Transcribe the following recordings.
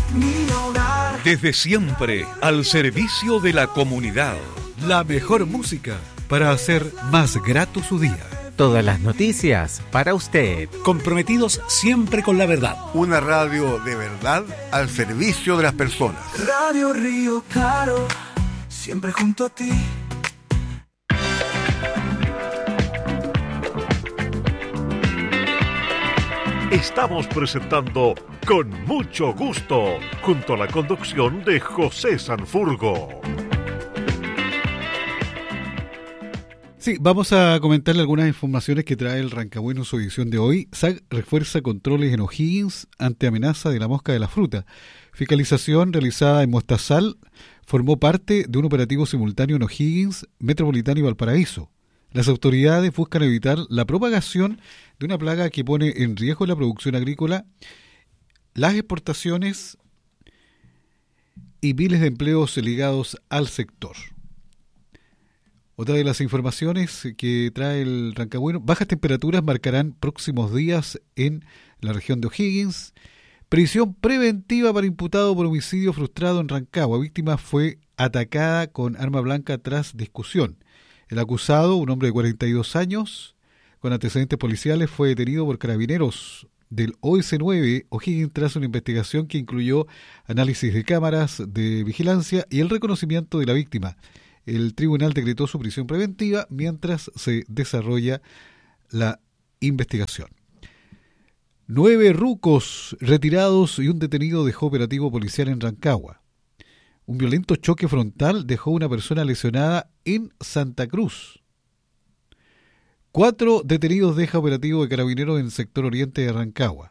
mi hogar. Desde siempre, al servicio de la comunidad. La mejor música para hacer más grato su día. Todas las noticias para usted. Comprometidos siempre con la verdad. Una radio de verdad al servicio de las personas. Radio Río Claro, siempre junto a ti. Estamos presentando Con Mucho Gusto, junto a la conducción de José Sanfurgo. Sí, vamos a comentarle algunas informaciones que trae el Rancagüino en su edición de hoy. SAC refuerza controles en O'Higgins ante amenaza de la mosca de la fruta. Fiscalización realizada en Mostazal formó parte de un operativo simultáneo en O'Higgins, Metropolitano y Valparaíso. Las autoridades buscan evitar la propagación de una plaga que pone en riesgo la producción agrícola, las exportaciones y miles de empleos ligados al sector. Otra de las informaciones que trae el Rancagüino: bajas temperaturas marcarán próximos días en la región de O'Higgins. Prisión preventiva para imputado por homicidio frustrado en Rancagua. Víctima fue atacada con arma blanca tras discusión. El acusado, un hombre de 42 años, con antecedentes policiales, fue detenido por carabineros del OS9 O'Higgins tras una investigación que incluyó análisis de cámaras de vigilancia y el reconocimiento de la víctima. El tribunal decretó su prisión preventiva mientras se desarrolla la investigación. 9 rucos retirados y un detenido dejó operativo policial en Rancagua. Un violento choque frontal dejó una persona lesionada en Santa Cruz. 4 detenidos deja operativo de carabineros en el sector oriente de Rancagua.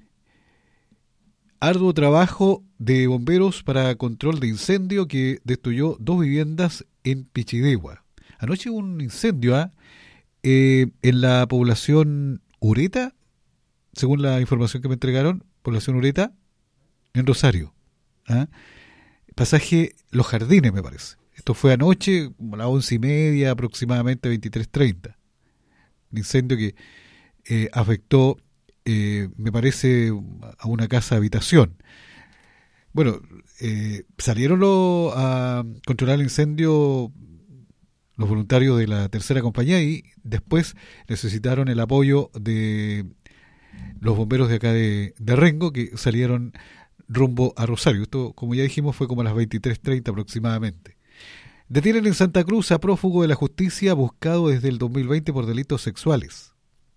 Arduo trabajo de bomberos para control de incendio que destruyó 2 viviendas en Pichidegua. Anoche hubo un incendio en la población Ureta, según la información que me entregaron, población Ureta, en Rosario. Pasaje Los Jardines, me parece. Esto fue anoche, como a las 11:30, aproximadamente 23:30. Un incendio que afectó, me parece, a una casa habitación. Bueno, salieron a controlar el incendio los voluntarios de la tercera compañía y después necesitaron el apoyo de los bomberos de acá de Rengo, que salieron rumbo a Rosario. Esto, como ya dijimos, fue como a las 23:30 aproximadamente. Detienen en Santa Cruz a prófugo de la justicia buscado desde el 2020 por delitos sexuales.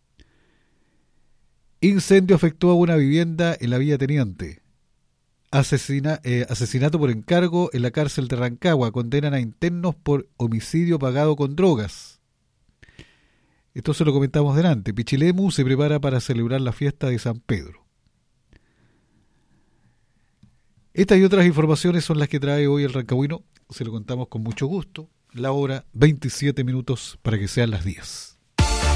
Incendio afectó a una vivienda en la Villa Teniente. Asesinato por encargo en la cárcel de Rancagua. Condenan a internos por homicidio pagado con drogas. Esto se lo comentamos delante. Pichilemu se prepara para celebrar la fiesta de San Pedro. Estas y otras informaciones son las que trae hoy el Rancagüino. Se lo contamos con mucho gusto. La hora 27 minutos para que sean las 10.